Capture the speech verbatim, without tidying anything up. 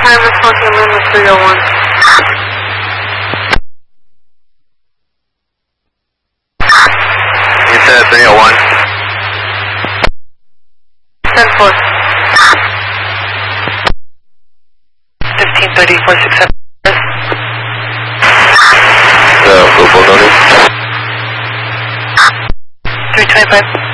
time is smoking moon was three oh one. You said three oh one. ten four. fifteen thirty, four six seven. The football notice. three twenty-five.